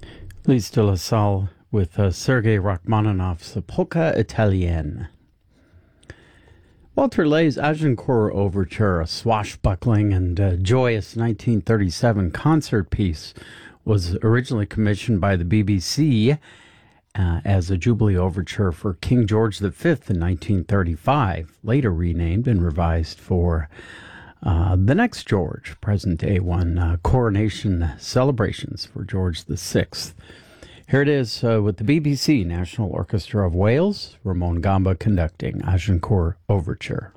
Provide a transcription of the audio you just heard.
Lise de la Salle with Sergei Rachmaninoff's Polka Italienne. Walter Lay's Agincourt Overture, a swashbuckling and joyous 1937 concert piece, was originally commissioned by the BBC as a Jubilee Overture for King George V in 1935, later renamed and revised for the next George, present-day one, coronation celebrations for George VI. Here it is with the BBC National Orchestra of Wales, Ramon Gamba conducting Agincourt Overture.